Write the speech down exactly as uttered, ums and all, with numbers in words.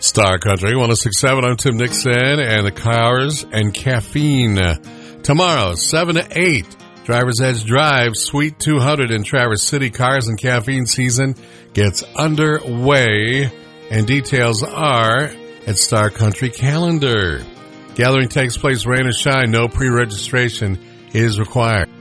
Star Country one oh six point seven. I'm Tim Nixon, and the Cars and Caffeine. Tomorrow, seven to eight, Driver's Edge Drive, Suite two hundred in Traverse City. Cars and Caffeine season gets underway, and details are at Star Country Calendar. Gathering takes place rain or shine. No pre-registration is required.